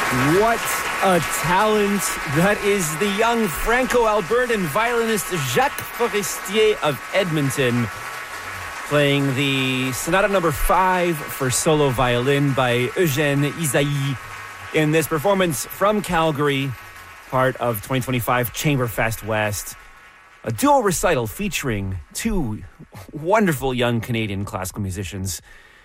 What a talent. That is the young Franco-Albertan violinist Jacques Forestier of Edmonton, playing the Sonata number 5 for solo violin by Eugène Ysaÿe in this performance from Calgary, part of 2025 Chamberfest West. A duo recital featuring two wonderful young Canadian classical musicians.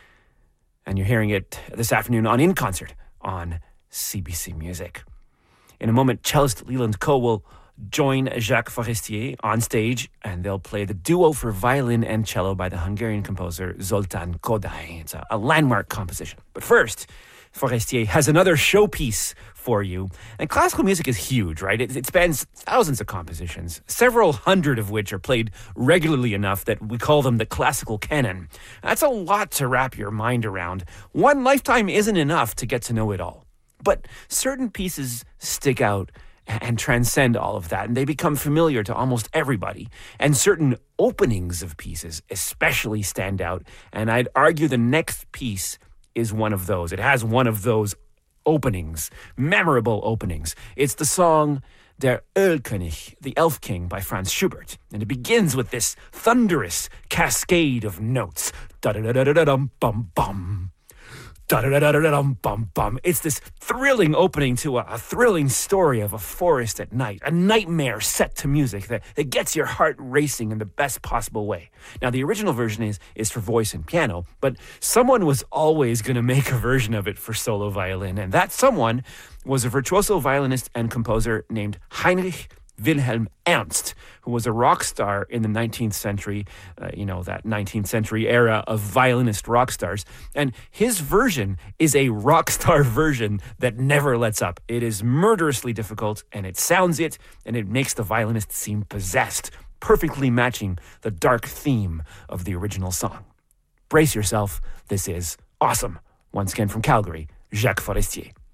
And you're hearing it this afternoon on In Concert on CBC Music. In a moment, cellist Leland Coe will join Jacques Forestier on stage, and they'll play the duo for violin and cello by the Hungarian composer Zoltán Kodály. It's a landmark composition. But first, Forestier has another showpiece for you. And classical music is huge, right? It spans thousands of compositions, several hundred of which are played regularly enough that we call them the classical canon. That's a lot to wrap your mind around. One lifetime isn't enough to get to know it all. But certain pieces stick out and transcend all of that, and they become familiar to almost everybody. And certain openings of pieces especially stand out, and I'd argue the next piece is one of those. It has one of those openings, memorable openings. It's the song Der Ölkönig, the Elf King by Franz Schubert. And it begins with this thunderous cascade of notes. Da-da-da-da-da-dum-bum-bum. Da-da-da-da-da-dum-bum-bum. It's this thrilling opening to a thrilling story of a forest at night, a nightmare set to music that gets your heart racing in the best possible way. Now, the original version is for voice and piano, but someone was always going to make a version of it for solo violin, and that someone was a virtuoso violinist and composer named Heinrich Wilhelm Ernst, who was a rock star in the 19th century, that 19th century era of violinist rock stars. And his version is a rock star version that never lets up. It is murderously difficult, and it sounds it, and it makes the violinist seem possessed, perfectly matching the dark theme of the original song. Brace yourself. This is awesome. Once again from Calgary, Jacques Forestier.